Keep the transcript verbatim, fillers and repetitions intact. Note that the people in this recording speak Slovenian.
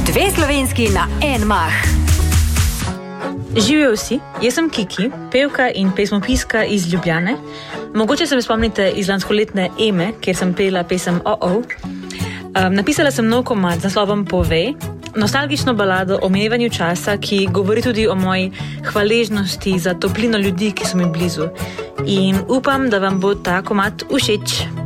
Dve slovenski na en mah. Živijo vsi, jaz sem Kiki, pevka in pesmopiska iz Ljubljane. Mogoče se me spomnite iz lanskoletne Eme, kjer sem pela pesem O-O. Um, napisala sem nov komad z naslovom Povej, nostalgično balado o minevanju časa, ki govori tudi o moji hvaležnosti za toplino ljudi, ki so mi blizu. In upam, da vam bo ta komad všeč.